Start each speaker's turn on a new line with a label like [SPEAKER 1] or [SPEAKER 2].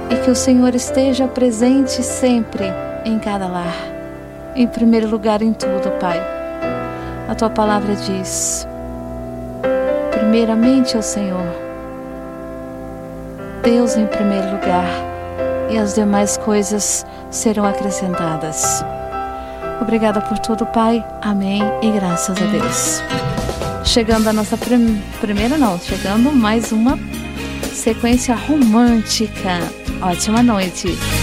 [SPEAKER 1] e que o Senhor esteja presente sempre em cada lar. Em primeiro lugar em tudo, Pai. A Tua palavra diz: primeiramente ao Senhor, Deus em primeiro lugar, e as demais coisas serão acrescentadas. Obrigada por tudo, Pai. Amém e graças a Deus. Chegando a nossa chegando mais uma sequência romântica. Ótima noite.